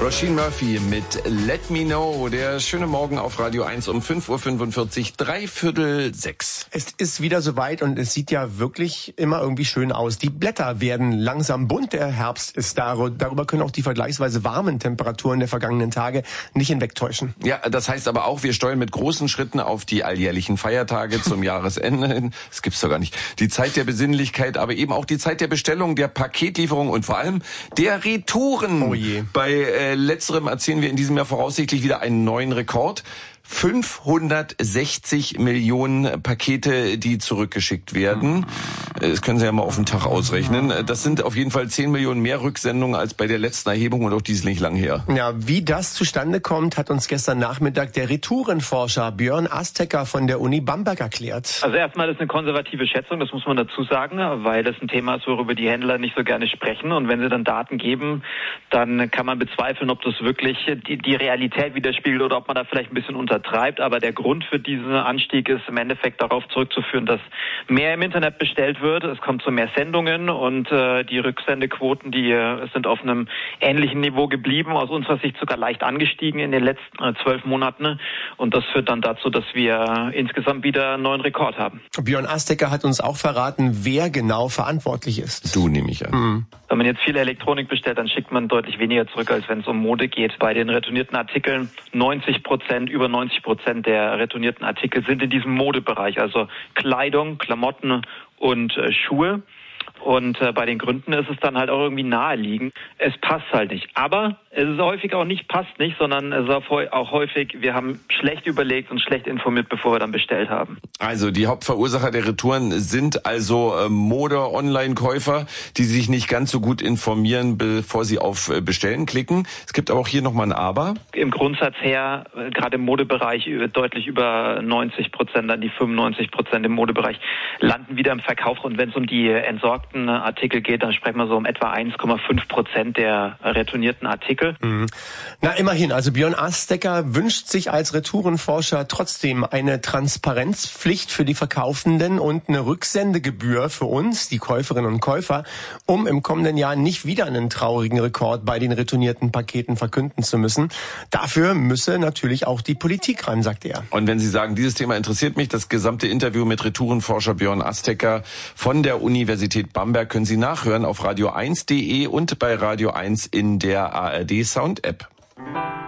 Roisin Murphy mit Let Me Know. Der schöne Morgen auf Radio 1 um 5:45 Uhr, 5:45. Es ist wieder soweit und es sieht ja wirklich immer irgendwie schön aus. Die Blätter werden langsam bunt, der Herbst ist da. Darüber können auch die vergleichsweise warmen Temperaturen der vergangenen Tage nicht hinwegtäuschen. Ja, das heißt aber auch, wir steuern mit großen Schritten auf die alljährlichen Feiertage zum Jahresende hin. Das gibt's doch gar nicht. Die Zeit der Besinnlichkeit, aber eben auch die Zeit der Bestellung, der Paketlieferung und vor allem der Retouren. Oh je. Bei letzterem erzählen wir in diesem Jahr voraussichtlich wieder einen neuen Rekord. 560 Millionen Pakete, die zurückgeschickt werden. Das können Sie ja mal auf den Tag ausrechnen. Das sind auf jeden Fall 10 Millionen mehr Rücksendungen als bei der letzten Erhebung und auch die ist nicht lang her. Ja, wie das zustande kommt, hat uns gestern Nachmittag der Retourenforscher Björn Astecker von der Uni Bamberg erklärt. Also erstmal, das ist eine konservative Schätzung, das muss man dazu sagen, weil das ein Thema ist, worüber die Händler nicht so gerne sprechen. Und wenn sie dann Daten geben, dann kann man bezweifeln, ob das wirklich die Realität widerspiegelt oder ob man da vielleicht ein bisschen untertreibt. Aber der Grund für diesen Anstieg ist im Endeffekt darauf zurückzuführen, dass mehr im Internet bestellt wird. Es kommt zu mehr Sendungen und die Rücksendequoten, die sind auf einem ähnlichen Niveau geblieben, aus unserer Sicht sogar leicht angestiegen in den letzten 12 Monaten. Und das führt dann dazu, dass wir insgesamt wieder einen neuen Rekord haben. Björn Astecker hat uns auch verraten, wer genau verantwortlich ist. Du, nehme ich an. Wenn man jetzt viel Elektronik bestellt, dann schickt man deutlich weniger zurück, als wenn es um Mode geht. Bei den retournierten Artikeln über 90% der retournierten Artikel sind in diesem Modebereich, also Kleidung, Klamotten und Schuhe. Und bei den Gründen ist es dann halt auch irgendwie naheliegend. Es passt halt nicht. Aber es ist häufig auch nicht, passt nicht, sondern es ist auch häufig, wir haben schlecht überlegt und schlecht informiert, bevor wir dann bestellt haben. Also die Hauptverursacher der Retouren sind also Mode-Online-Käufer, die sich nicht ganz so gut informieren, bevor sie auf Bestellen klicken. Es gibt aber auch hier nochmal ein Aber. Im Grundsatz her, gerade im Modebereich, deutlich über 90%, dann die 95% im Modebereich, landen wieder im Verkauf. Und wenn es um die entsorgten Artikel geht, dann sprechen wir so um etwa 1,5% der retournierten Artikel. Na, immerhin. Also Björn Astecker wünscht sich als Retourenforscher trotzdem eine Transparenzpflicht für die Verkaufenden und eine Rücksendegebühr für uns, die Käuferinnen und Käufer, um im kommenden Jahr nicht wieder einen traurigen Rekord bei den retournierten Paketen verkünden zu müssen. Dafür müsse natürlich auch die Politik ran, sagt er. Und wenn Sie sagen, dieses Thema interessiert mich, das gesamte Interview mit Retourenforscher Björn Astecker von der Universität Bamberg können Sie nachhören auf radio1.de und bei Radio 1 in der ARD Sound App.